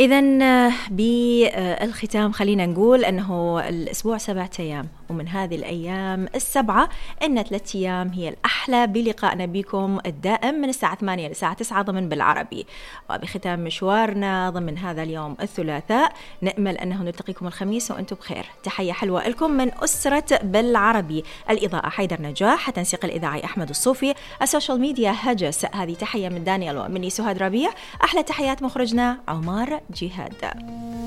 إذن بالختام خلينا نقول أنه الأسبوع 7 أيام، ومن هذه الأيام السبعة إن 3 أيام هي الأحلى بلقائنا بكم الدائم من الساعة 8 للساعة 9 ضمن بالعربي. وبختام مشوارنا ضمن هذا اليوم الثلاثاء نأمل أنه نلتقيكم الخميس وأنتم بخير. تحية حلوة لكم من أسرة بالعربي، الإضاءة حيدر نجاح، التنسيق الإذاعي أحمد الصوفي، السوشيال ميديا هجس. هذه تحية من دانيال ومني سهاد ربيع. أحلى تحيات مخرجنا عمار جهاد.